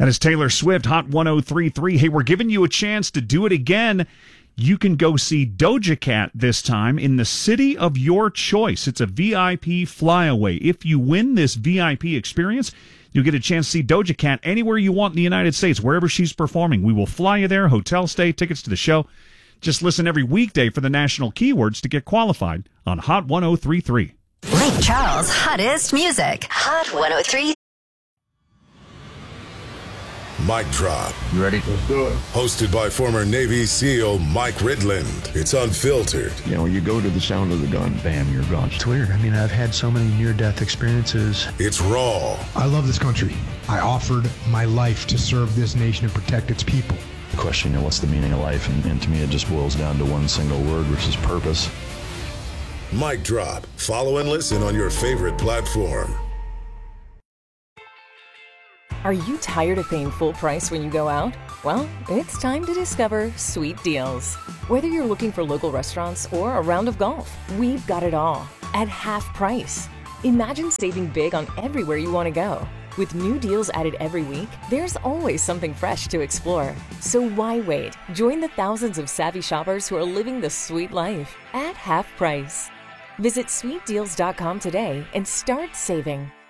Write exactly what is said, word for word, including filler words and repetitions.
That is Taylor Swift, Hot ten thirty-three. Hey, we're giving you a chance to do it again. You can go see Doja Cat this time in the city of your choice. It's a V I P flyaway. If you win this V I P experience, you'll get a chance to see Doja Cat anywhere you want in the United States, wherever she's performing. We will fly you there, hotel stay, tickets to the show. Just listen every weekday for the national keywords to get qualified on Hot ten thirty-three. Lake Charles' hottest music. Hot ten three. Mic Drop. You ready? Let's do it. Hosted by former Navy SEAL Mike Ridland. It's unfiltered. You know, you go to the sound of the gun, bam, you're gone. It's weird. I mean, I've had so many near-death experiences. It's raw. I love this country. I offered my life to serve this nation and protect its people. The question, you know, what's the meaning of life? And, and to me, it just boils down to one single word, which is purpose. Mic Drop. Follow and listen on your favorite platform. Are you tired of paying full price when you go out? Well, it's time to discover Sweet Deals. Whether you're looking for local restaurants or a round of golf, we've got it all at half price. Imagine saving big on everywhere you want to go. With new deals added every week, there's always something fresh to explore. So why wait? Join the thousands of savvy shoppers who are living the sweet life at half price. Visit sweet deals dot com today and start saving.